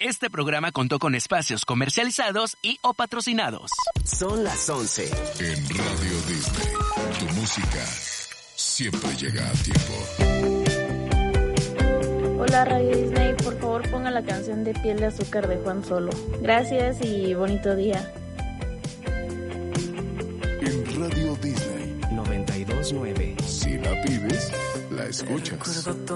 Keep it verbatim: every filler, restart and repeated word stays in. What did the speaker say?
Este programa contó con espacios comercializados y o patrocinados. Son las once. En Radio Disney, tu música siempre llega a tiempo. Hola Radio Disney, por favor ponga la canción de Piel de Azúcar de Juan Solo. Gracias y bonito día. En Radio Disney noventa y dos punto nueve. Si la pides, la escuchas.